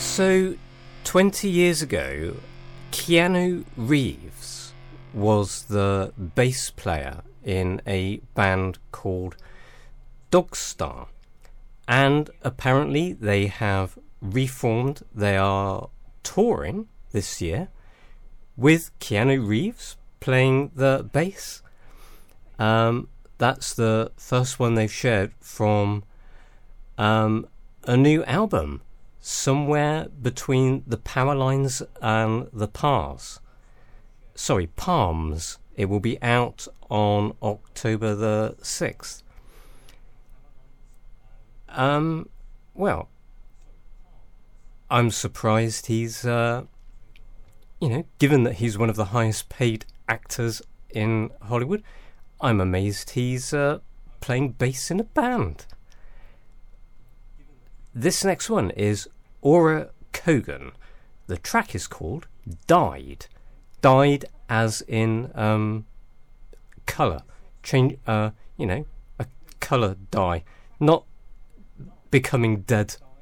So, 20 years ago, Keanu Reeves was the bass player in a band called Dogstar. And apparently they have reformed. They are touring this year with Keanu Reeves playing the bass. That's the first one they've shared from a new album, Somewhere Between the Power Lines and the Palms. It will be out on October the 6th. Well, I'm surprised he's, given that he's one of the highest paid actors in Hollywood, I'm amazed he's playing bass in a band. This next one is Aura Kogan. The track is called Died. Died as in colour. Change, a colour dye. Not becoming dead